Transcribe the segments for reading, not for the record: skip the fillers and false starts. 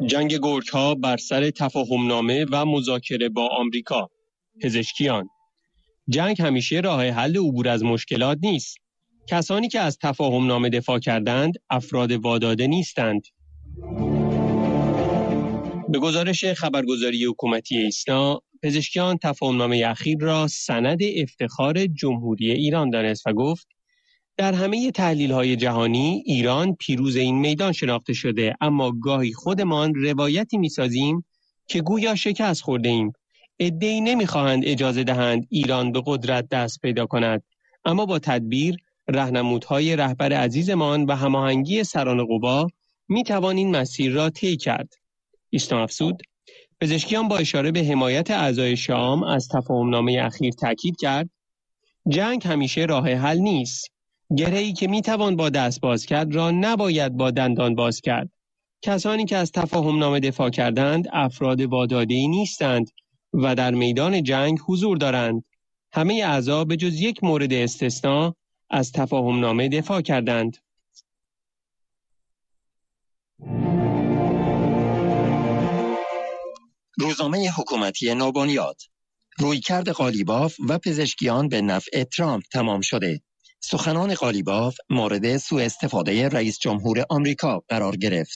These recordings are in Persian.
جنگ گرگ‌ها بر سر تفاهمنامه و مذاکره با آمریکا. پزشکیان: جنگ همیشه راه حل عبور از مشکلات نیست. کسانی که از تفاهمنامه دفاع کردند افراد واداده نیستند. به گزارش خبرگزاری حکومتی ایسنا، پزشکیان تفاهمنامه اخیر را سند افتخار جمهوری ایران دانست و گفت در همه تحلیل‌های جهانی ایران پیروز این میدان شناخته شده، اما گاهی خودمان روایتی می‌سازیم که گویا شکست خورده‌ایم. عده‌ای نمی‌خواهند اجازه دهند ایران به قدرت دست پیدا کند، اما با تدبیر، راهنمودهای رهبر عزیزمان و هماهنگی سران قوا می‌توان این مسیر را طی کرد. ایسنا افزود: پزشکیان با اشاره به حمایت اعضای شام از تفاهمنامه اخیر تاکید کرد جنگ همیشه راه حل نیست. گره‌ای که میتوان با دست باز کرد را نباید با دندان باز کرد. کسانی که از تفاهمنامه دفاع کردند افراد واداده‌ای نیستند و در میدان جنگ حضور دارند. همه اعضا به جز یک مورد استثنا از تفاهمنامه دفاع کردند. روزنامه حکومتی نوبنیاد: رویکرد قالیباف و پزشکیان به نفع ترامپ تمام شده. سخنان قالیباف مورد سوء استفاده رئیس جمهور آمریکا قرار گرفت.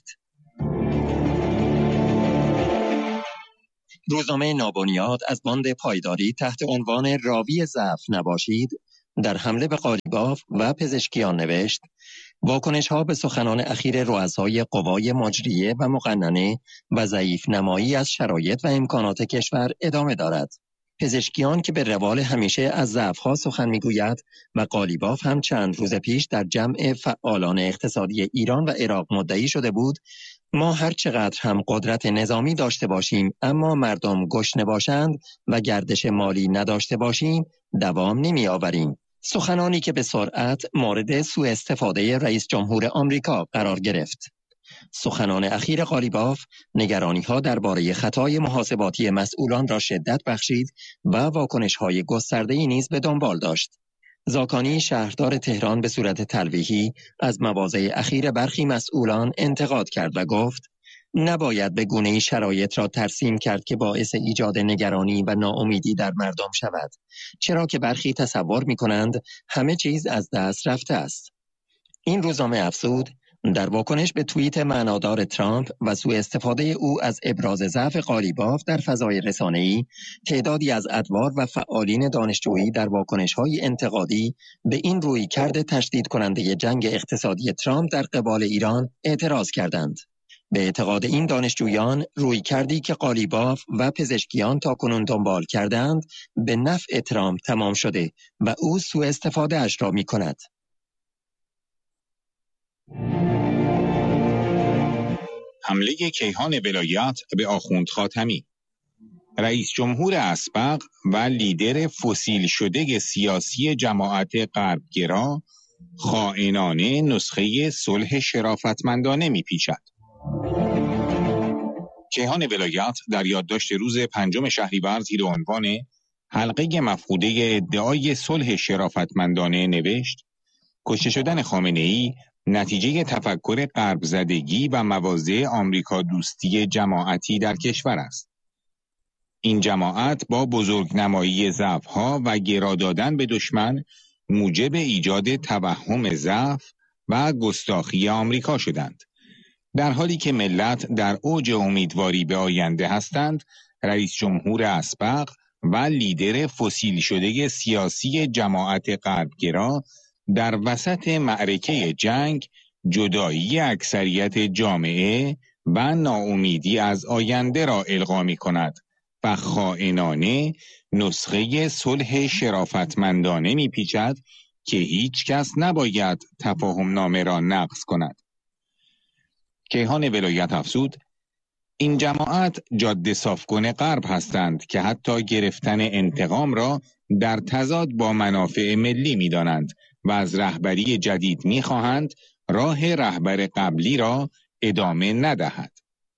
روزنامه نوبنیاد از باند پایداری تحت عنوان راوی ضعف نباشید در حمله به قالیباف و پزشکیان نوشت: واکنش‌ها به سخنان اخیر رؤسای قوای مجریه و مقننه و ضعیف نمایی از شرایط و امکانات کشور ادامه دارد. پزشکیان که به روال همیشه از ضعف‌ها سخن می‌گوید و قالیباف هم چند روز پیش در جمع فعالان اقتصادی ایران و عراق مدعی شده بود ما هر چقدر هم قدرت نظامی داشته باشیم اما مردم گشنه باشند و گردش مالی نداشته باشیم دوام نمی‌آوریم. سخنانی که به سرعت مورد سوء استفاده رئیس جمهور آمریکا قرار گرفت. سخنان اخیر قالیباف نگرانی‌ها درباره خطای محاسباتی مسئولان را شدت بخشید و واکنش‌های گسترده‌ای نیز به دنبال داشت. زاکانی شهردار تهران به صورت تلویحی از مواضع اخیر برخی مسئولان انتقاد کرد و گفت نباید به گونه‌ای شرایط را ترسیم کرد که باعث ایجاد نگرانی و ناامیدی در مردم شود، چرا که برخی تصور می‌کنند همه چیز از دست رفته است. این روزنامه افزود در واکنش به توییت معنادار ترامپ و سوء استفاده او از ابراز ضعف قالیباف در فضای رسانه‌ای، تعدادی از ادوار و فعالین دانشجویی در واکنش‌های انتقادی به این رویکرد تشدید کننده جنگ اقتصادی ترامپ در قبال ایران اعتراض کردند. به اعتقاد این دانشجویان رویکردی که قالیباف و پزشکیان تاکنون دنبال کردند به نفع ترامپ تمام شده و او سوء استفاده اش را می‌کند. حمله کیهان ولایت به آخوند خاتمی. رئیس جمهور اسبق و لیدر فسیل شده سیاسی جماعت غربگرا خائنانه نسخه صلح شرافتمندانه میپیچد. کیهان ولایت در یادداشت روز 5 شهریور زیر عنوان حلقه مفقوده ادعای صلح شرافتمندانه نوشت: کشته شدن خامنه‌ای نتیجه تفکر غرب زدگی و مواضع آمریکا دوستی جماعتی در کشور است. این جماعت با بزرگنمایی ضعف‌ها و گرا دادن به دشمن موجب ایجاد توهم ضعف و گستاخی آمریکا شدند. در حالی که ملت در اوج امیدواری به آینده هستند، رئیس جمهور اسبق و لیدر فسیل شده سیاسی جماعت غربگرا در وسط معرکه جنگ جدایی اکثریت جامعه و ناامیدی از آینده را القا می کند و خائنانه نسخه صلح شرافتمندانه می پیچد که هیچ کس نباید تفاهمنامه را نقض کند. کیهان ولایت افزود: این جماعت جاده صافکن غرب هستند که حتی گرفتن انتقام را در تضاد با منافع ملی می دانند و از رهبری جدید می خواهند راه رهبر قبلی را ادامه ندهد.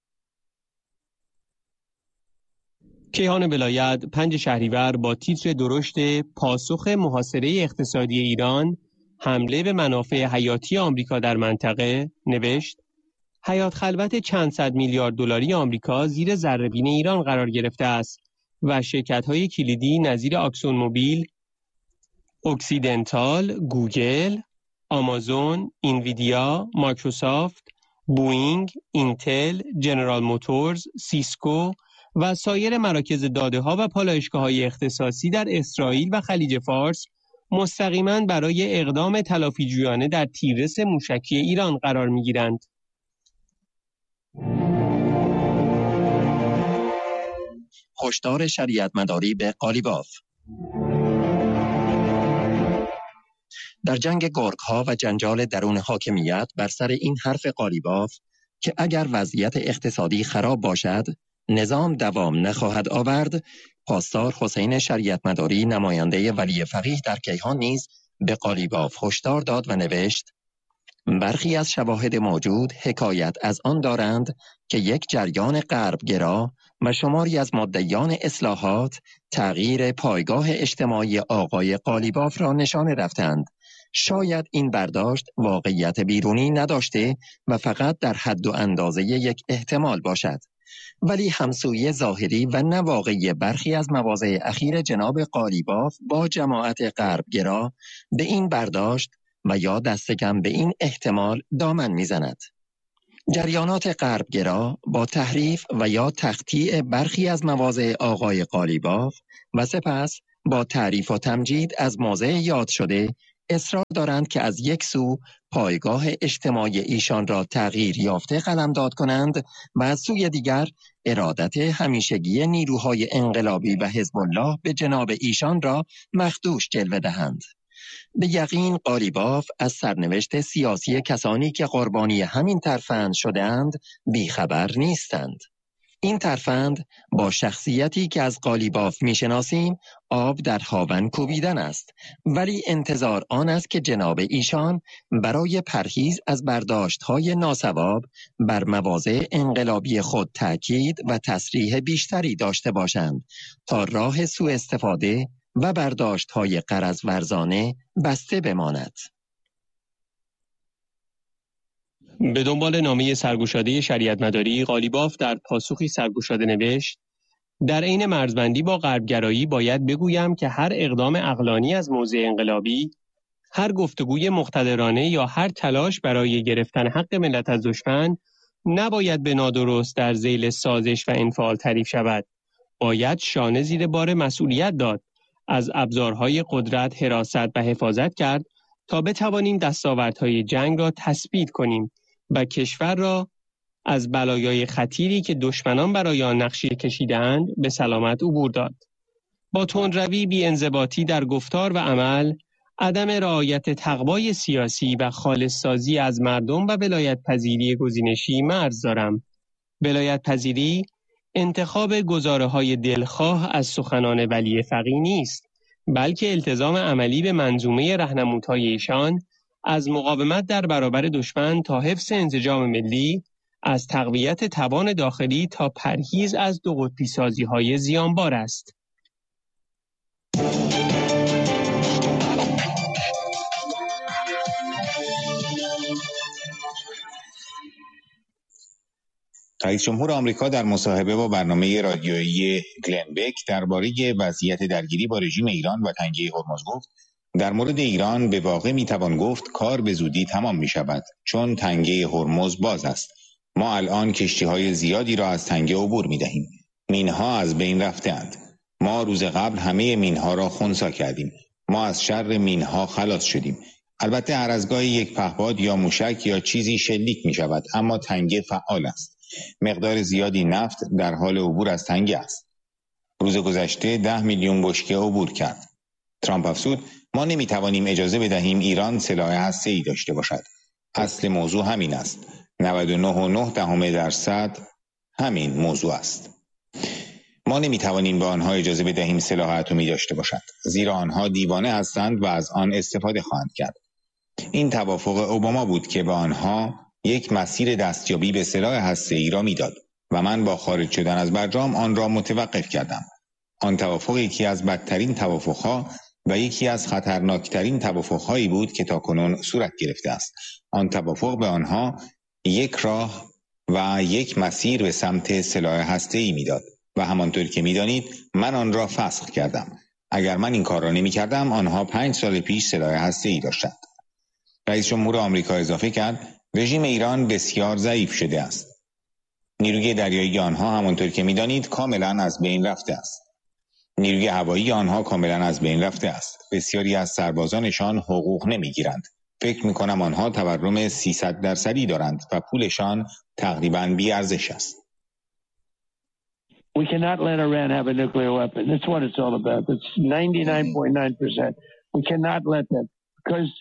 کیهان ولایت 5 شهریور با تیتر درشت پاسخ محاصره اقتصادی ایران حمله به منافع حیاتی آمریکا در منطقه نوشت: حیات خلوت چند صد میلیارد دلاری آمریکا زیر ذره‌بین ایران قرار گرفته است و شرکت‌های کلیدی نظیر اکسون موبیل، اکسیدنتال، گوگل، آمازون، اینویدیا، مایکروسافت، بوئینگ، اینتل، جنرال موتورز، سیسکو و سایر مراکز داده‌ها و پالایشگاه‌های اختصاصی در اسرائیل و خلیج فارس مستقیما برای اقدام تلافیجویانه در تیررس موشکی ایران قرار می‌گیرند. هشدار شریعت مداری به قالیباف. در جنگ گرگ‌ها و جنجال درون حاکمیت بر سر این حرف قالیباف که اگر وضعیت اقتصادی خراب باشد نظام دوام نخواهد آورد، پاسدار حسین شریعت مداری نماینده ولی فقیه در کیهان نیز به قالیباف هشدار داد و نوشت: برخی از شواهد موجود حکایت از آن دارند که یک جریان غربگرا و شماری از مدعیان اصلاحات تغییر پایگاه اجتماعی آقای قالیباف را نشانه رفتند. شاید این برداشت واقعیت بیرونی نداشته و فقط در حد و اندازه یک احتمال باشد، ولی همسویی ظاهری و نواقعی برخی از مواضع اخیر جناب قالیباف با جماعت غربگرا به این برداشت و یا دست کم به این احتمال دامن میزند. جریانات غربگرا با تحریف و یا تقطیع برخی از مواضع آقای قالیباف و سپس با تعریف و تمجید از موضع یاد شده اصرار دارند که از یک سو پایگاه اجتماعی ایشان را تغییر یافته قلمداد کنند و از سوی دیگر ارادت همیشگی نیروهای انقلابی و حزب الله به جناب ایشان را مخدوش جلوه دهند. به یقین قالیباف از سرنوشت سیاسی کسانی که قربانی همین ترفند شده‌اند بیخبر نیستند. این ترفند با شخصیتی که از قالیباف میشناسیم آب در هاون کوبیدن است، ولی انتظار آن است که جناب ایشان برای پرهیز از برداشت‌های ناصواب بر مواضع انقلابی خود تأکید و تصریح بیشتری داشته باشند تا راه سوء استفاده و برداشت‌های غرض ورزانه بسته بماند. به دنبال نامه سرگشاده شریعت مداری، قالیباف در پاسخی سرگشاده نوشت: در عین مرزبندی با غربگرایی باید بگویم که هر اقدام عقلانی از موضع انقلابی، هر گفتگوی مقتدرانه یا هر تلاش برای گرفتن حق ملت از دشمن نباید به نادرست در ذیل سازش و انفعال تعریف شود. باید شانه زیر بار مسئولیت داد، از ابزارهای قدرت حراست و حفاظت کرد تا بتوانیم دستاوردهای جنگ را تثبیت کنیم و کشور را از بلایای خطیری که دشمنان برای آن نقشه کشیده‌اند به سلامت عبور داد. با تندروی، بی‌انضباطی در گفتار و عمل، عدم رعایت تقوای سیاسی و خالص سازی از مردم و ولایت پذیری گزینشی مرز دارم. ولایت پذیری انتخاب گزاره‌های دلخواه از سخنان ولی فقیه نیست، بلکه التزام عملی به منظومه راهنمودهای ایشان از مقاومت در برابر دشمن تا حفظ انسجام ملی، از تقویت توان داخلی تا پرهیز از دو قطبی سازی‌های زیانبار است. رئیس جمهور آمریکا در مصاحبه با برنامه رادیویی گلن بک درباره وضعیت درگیری با رژیم ایران و تنگه هرمز گفت: در مورد ایران به واقع میتوان گفت کار به زودی تمام می شود، چون تنگه هرمز باز است. ما الان کشتی‌های زیادی را از تنگه عبور می‌دهیم. مین‌ها از بین رفته‌اند. ما روز قبل همه مین‌ها را خنثی کردیم. ما از شر مین‌ها خلاص شدیم. البته هر از گاهی یک پهپاد یا موشک یا چیزی شلیک می‌شود، اما تنگه فعال است. مقدار زیادی نفت در حال عبور از تنگه است. روز گذشته 10 میلیون بشکه عبور کرد. ترامپ افزود: ما نمی‌توانیم اجازه بدهیم ایران سلاح هسته‌ای داشته باشد. اصل موضوع همین است. 99.9% همین موضوع است. ما نمی‌توانیم به آنها اجازه بدهیم سلاح اتمی داشته باشند، زیرا آنها دیوانه هستند و از آن استفاده خواهند کرد. این توافق اوباما بود که به آنها یک مسیر دستیابی به سلاح هسته‌ای را میداد و من با خارج شدن از برجام آن را متوقف کردم. آن توافق یکی از بدترین توافقها و یکی از خطرناکترین توافقهایی بود که تاکنون صورت گرفته است. آن توافق به آنها یک راه و یک مسیر به سمت سلاح هسته‌ای میداد و همانطور که میدانید من آن را فسخ کردم. اگر من این کار را نمی‌کردم آنها 5 سال پیش سلاح هسته‌ای داشتند. رئیس جمهور آمریکا اضافه کرد رژیم ایران بسیار ضعیف شده است. نیروی دریایی آنها همانطور که می‌دانید کاملا از بین رفته است. نیروی هوایی آنها کاملا از بین رفته است. بسیاری از سربازانشان حقوق نمی‌گیرند. فکر می‌کنم آنها تورم 300% دارند و پولشان تقریباً بی‌ارزش است. We cannot let Iran have a nuclear weapon. That's what it's all about. That's 99.9%. We cannot let them because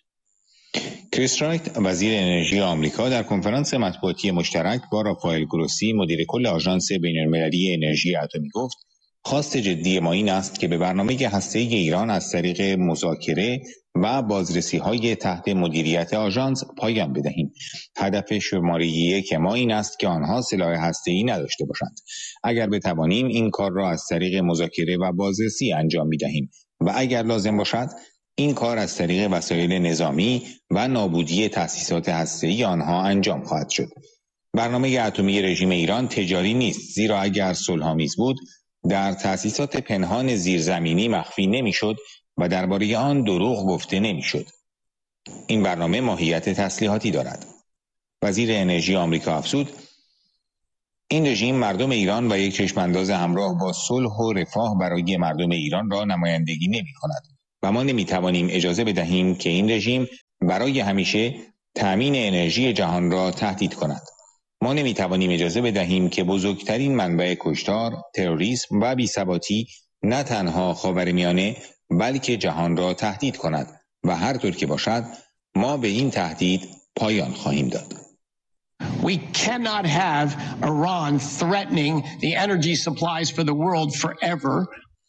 کریس رایت وزیر انرژی آمریکا در کنفرانس مطبوعاتی مشترک با رافائل گروسی مدیر کل آژانس بین‌المللی انرژی اتمی گفت خواست جدی ما این است که به برنامه هسته‌ای ایران از طریق مذاکره و بازرسی‌های تحت مدیریت آژانس پایان بدهیم. هدف شماره 1 ما این است که آنها سلاح هسته‌ای نداشته باشند. اگر بتوانیم این کار را از طریق مذاکره و بازرسی انجام می‌دهیم و اگر لازم باشد این کار از طریق وسایل نظامی و نابودی تأسیسات هسته‌ای آنها انجام خواهد شد. برنامه اتمی رژیم ایران تجاری نیست، زیرا اگر صلح‌آمیز بود در تأسیسات پنهان زیرزمینی مخفی نمی‌شد و درباره آن دروغ گفته نمی‌شد. این برنامه ماهیت تسلیحاتی دارد. وزیر انرژی آمریکا افزود این رژیم مردم ایران و یک چشمانداز همراه با صلح و رفاه برای مردم ایران را نمایندگی نمی‌کند و ما نمی‌توانیم اجازه بدهیم که این رژیم برای همیشه تأمین انرژی جهان را تهدید کند. ما نمی‌توانیم اجازه بدهیم که بزرگترین منبع کشتار، تروریسم و بی‌ثباتی نه تنها خاورمیانه بلکه جهان را تهدید کند و هر طور که باشد ما به این تهدید پایان خواهیم داد. We cannot have Iran threatening the energy supplies for the world forever.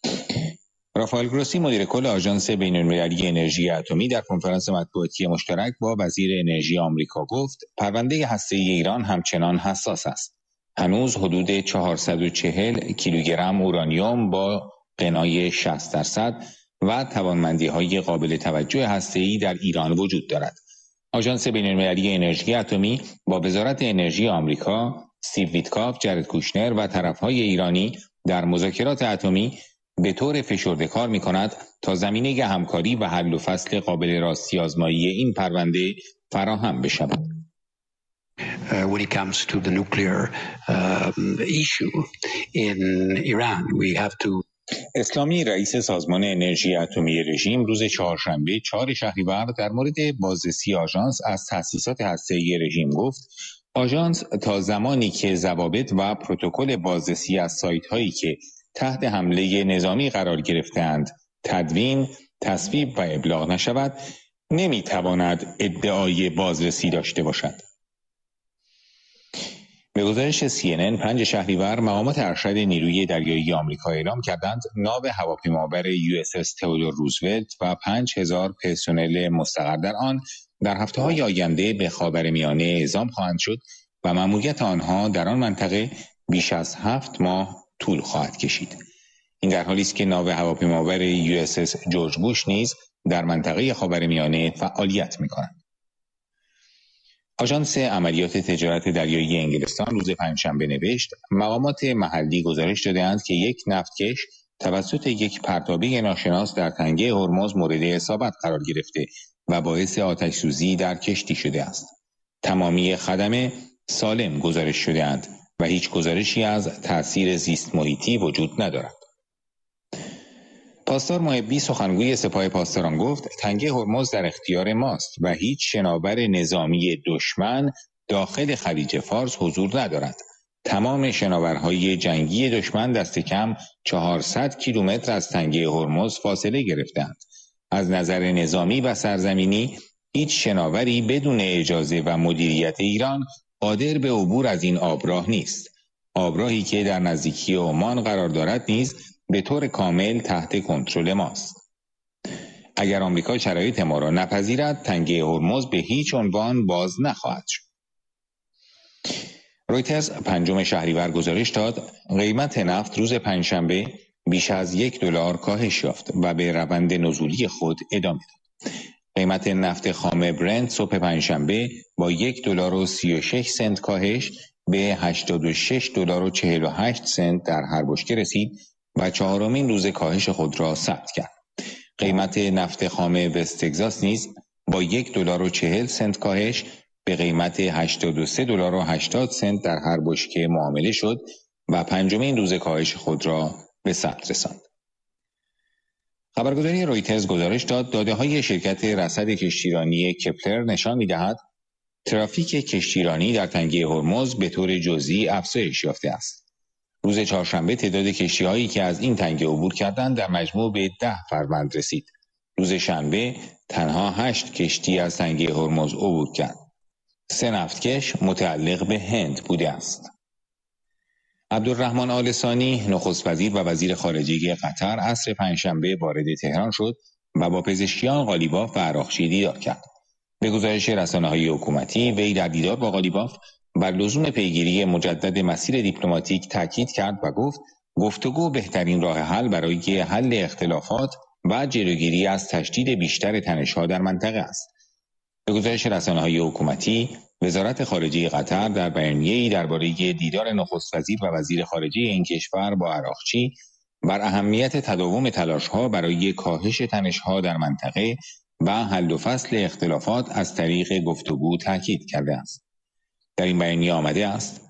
رافائل گروسی مدیر کل آژانس بین‌المللی انرژی اتمی در کنفرانس مطبوعاتی مشترک با وزیر انرژی آمریکا گفت پرونده هسته‌ای ایران همچنان حساس است. هنوز حدود 440 کیلوگرم اورانیوم با غنای 60% و توانمندی‌های قابل توجه هسته‌ای در ایران وجود دارد. آژانس بین‌المللی انرژی اتمی با وزارت انرژی آمریکا، استیو ویتکاف، جارد کوشنر و طرف‌های ایرانی در مذاکرات اتمی به طور فشرده کار می‌کند تا زمینه همکاری و حل و فصل قابل راستی آزمایی این پرونده فراهم بشود. When it comes to the nuclear issue in Iran, we have to اسلامی رئیس سازمان انرژی اتمی رژیم روز چهارشنبه 4 شهریور در مورد بازرسی آژانس از تأسیسات هسته‌ای رژیم گفت آژانس تا زمانی که ضوابط و پروتکل بازرسی از سایت‌هایی که تحت حمله نظامی قرار گرفته‌اند تدوین، تصویب و ابلاغ نشود نمی‌تواند ادعای بازرسی داشته باشد. به گزارش CNN 5 شهریور مقامات ارشد نیروی دریایی آمریکا اعلام کردند ناو هواپیمابر USS تئودور روزولت و 5000 پرسنل مستقر در آن در هفته‌های آینده به خاورمیانه اعزام خواهند شد و مأموریت آنها در آن منطقه بیش از 7 ماه طول خواهد کشید. این در حالی است که ناو هواپیمابر USS جورج بوش نیز در منطقه خاورمیانه فعالیت می‌کند. آژانس عملیات تجارت دریایی انگلستان روز پنجشنبه نوشت مقامات محلی گزارش داده‌اند که یک نفتکش توسط یک پرتابه ناشناس در تنگه هرمز مورد اصابت قرار گرفته و باعث آتش‌سوزی در کشتی شده است. تمامی خدمه سالم گزارش شده‌اند و هیچ گزارشی از تأثیر زیست محیطی وجود ندارد. پاسدار محبی سخنگوی سپاه پاسداران گفت تنگه هرمز در اختیار ماست و هیچ شناور نظامی دشمن داخل خلیج فارس حضور ندارد. تمام شناورهای جنگی دشمن دست کم 400 کیلومتر از تنگه هرمز فاصله گرفتند. از نظر نظامی و سرزمینی هیچ شناوری بدون اجازه و مدیریت ایران قادر به عبور از این آبراه نیست. آبراهی که در نزدیکی عمان قرار دارد نیز به طور کامل تحت کنترل ماست. اگر آمریکا شرایط ما را نپذیرد تنگه هرمز به هیچ عنوان باز نخواهد شد. رویترز 5 شهریور گزارش داد قیمت نفت روز پنجشنبه بیش از $1 کاهش یافت و به روند نزولی خود ادامه داد. قیمت نفت خام برنت صبح پنجشنبه با $1.36 کاهش به $86.48 در هر بشکه رسید و چهارمین روز کاهش خود را ثبت کرد. قیمت نفت خام وست تگزاس نیز با $1.40 کاهش به قیمت $83.80 در هر بشکه معامله شد و پنجمین روز کاهش خود را به ثبت رساند. خبرگزاری رویترز گزارش داد داده‌های شرکت رصد کشتیرانی کپلر نشان می‌دهد ترافیک کشتیرانی در تنگه هرمز به طور جزئی افزایش یافته است. روز چهارشنبه تعداد کشتی‌هایی که از این تنگه عبور کردند در مجموع به 10 فروند رسید. روز شنبه تنها 8 کشتی از تنگه هرمز عبور کرد. 3 نفتکش متعلق به هند بوده است. عبدالرحمن آل ثانی نخست وزیر و وزیر خارجه قطر عصر پنجشنبه وارد تهران شد و با پزشکیان قالیباف و عراقچی دیدار کرد. به گزارش رسانه‌های حکومتی وی در دیدار با قالیباف بر لزوم پیگیری مجدد مسیر دیپلماتیک تاکید کرد و گفت گفتگو بهترین راه حل برای حل اختلافات و جلوگیری از تشدید بیشتر تنش‌ها در منطقه است. به گزارش رسانه‌های حکومتی وزارت خارجه قطر در بیانیه‌ای درباره دیدار نخست وزیر و وزیر خارجه این کشور با عراقچی بر اهمیت تداوم تلاش‌ها برای کاهش تنش‌ها در منطقه و حل و فصل اختلافات از طریق گفتگو تاکید کرده است. در این بیانیه آمده است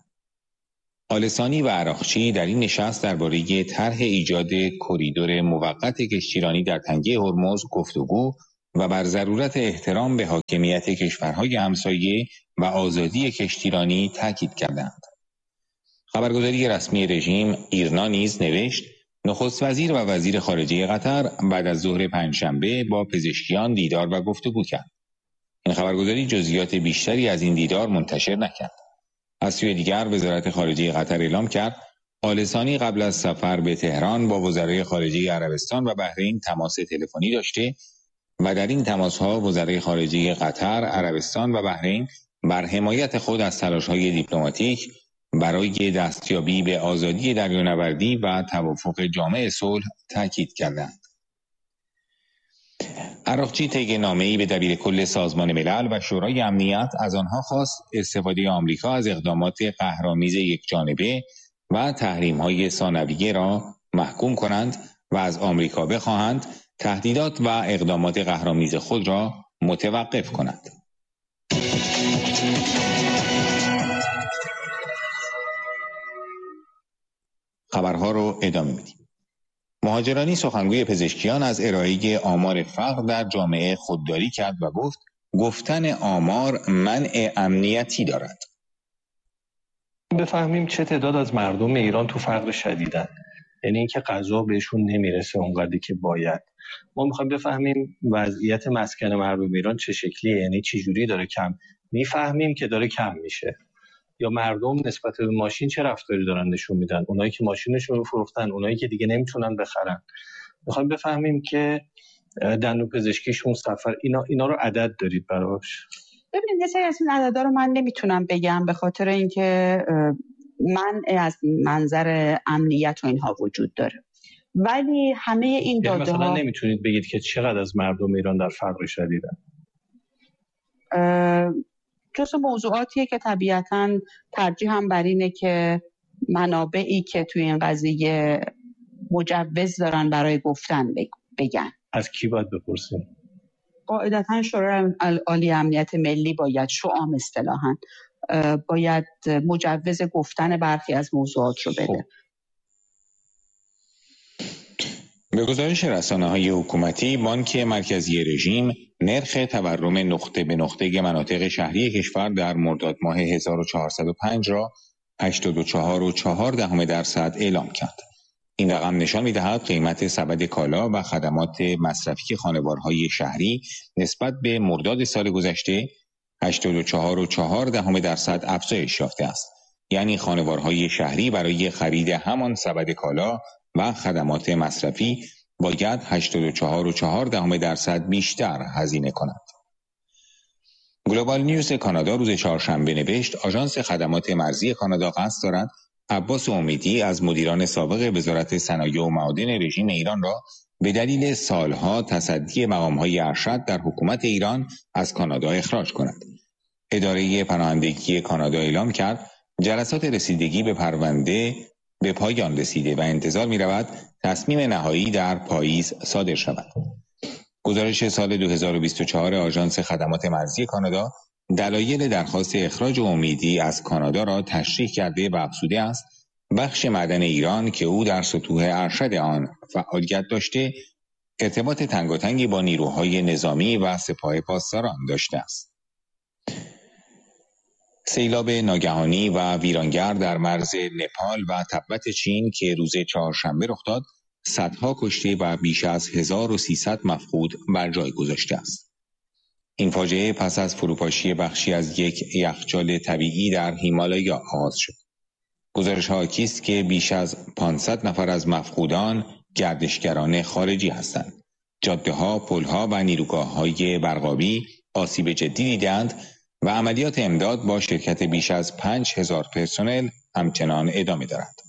آل ثانی و عراقچی در این نشست درباره طرح ایجاد کریدور موقت کشتیرانی در تنگه هرمز گفتگو و بر ضرورت احترام به حاکمیت کشورهای همسایه و آزادی کشتیرانی تاکید کردند. خبرگزاری رسمی رژیم ایرنا نیز نوشت نخست وزیر و وزیر خارجه قطر بعد از ظهر پنجشنبه با پزشکیان دیدار و گفتگو کرد. این خبرگزاری جزئیات بیشتری از این دیدار منتشر نکرد. از سوی دیگر وزارت خارجه قطر اعلام کرد آل ثانی قبل از سفر به تهران با وزرای خارجه عربستان و بحرین تماس تلفنی داشته و در این تماس‌ها وزرای خارجه قطر، عربستان و بحرین بر حمایت خود از تلاش‌های دیپلماتیک برای دستیابی به آزادی دریانوردی و توافق جامع صلح تاکید کردند. عراقچی طی نامه‌ای به دبیرکل سازمان ملل و شورای امنیت از آنها خواست استفاده آمریکا از اقدامات قهرآمیز یکجانبه و تحریم‌های ثانویه را محکوم کنند و از آمریکا بخواهند تهدیدات و اقدامات قهرآمیز خود را متوقف کند. خبرها رو ادامه میدیم. مهاجرانی سخنگوی پزشکیان از ارائه آمار فقر در جامعه خودداری کرد و گفت گفتن آمار منع امنیتی دارد. بفهمیم چه تعداد از مردم ایران تو فقر شدیدن، یعنی اینکه غذا بهشون نمیرسه اونقدری که باید. ما میخوایم بفهمیم وضعیت مسکن مردم ایران چه شکلیه، یعنی چه جوری داره کم میفهمیم که داره کم میشه، یا مردم نسبت به ماشین چه رفتاری دارن نشون میدن، اونایی که ماشینشون رو فروختن، اونایی که دیگه نمیتونن بخرن. میخوایم بفهمیم که دندون پزشکیشون سفر اینا رو عدد دارید براش؟ ببینید یه سری از این عددا رو من نمیتونم بگم به خاطر اینکه من از منظر امنیت و اینها وجود داره، ولی همه این داده ها مثلا نمیتونید بگید که چقدر از مردم ایران در فقر شدیدن؟ جزء موضوعاتیه که طبیعتاً ترجیح هم بر اینه که منابعی که توی این قضیه مجوز دارن برای گفتن بگن. از کی باید بپرسیم؟ قاعدتاً شورای عالی امنیت ملی باید شعام اصطلاحاً باید مجوز گفتن برخی از موضوعات رو بده. به گزارش رسانه‌های حکومتی بانک مرکزی رژیم نرخ تورم نقطه به نقطه مناطق شهری کشور در مرداد ماه 1405 را 84.4% اعلام کرد. این رقم نشان می‌دهد قیمت سبد کالا و خدمات مصرفی خانوارهای شهری نسبت به مرداد سال گذشته 84.4% افزایش یافته است. یعنی خانوارهای شهری برای خرید همان سبد کالا و خدمات مصرفی باید 84.4% بیشتر هزینه کنند. گلوبال نیوز کانادا روز چهارشنبه نوشت آژانس خدمات مرزی کانادا قصد دارد عباس امیدی از مدیران سابق وزارت صنایع و معادن رژیم ایران را به دلیل سالها تصدی مقام‌های ارشد در حکومت ایران از کانادا اخراج کند. اداره پناهندگی کانادا اعلام کرد جلسات رسیدگی به پرونده به پایان رسیده و انتظار می رود تصمیم نهایی در پاییز صادر شود. گزارش سال 2024 آژانس خدمات مرزی کانادا دلایل درخواست اخراج امیدی از کانادا را تشریح کرده و افزوده است بخش معدن ایران که او در سطوح ارشد آن فعالیت داشته ارتباط تنگاتنگی با نیروهای نظامی و سپاه پاسداران داشته است. سیلاب ناگهانی و ویرانگر در مرز نپال و تبت چین که روز چهارشنبه رخ داد، صدها کشته و بیش از 1300 مفقود بر جای گذاشته است. این فاجعه پس از فروپاشی بخشی از یک یخچال طبیعی در هیمالایا آغاز شد. گزارش‌ها حاکی است که بیش از 500 نفر از مفقودان گردشگران خارجی هستند. جاده‌ها، پل‌ها و نیروگاه‌های برقابی آسیب جدی دیدند و عملیات امداد با شرکت بیش از 5000 پرسنل همچنان ادامه دارد.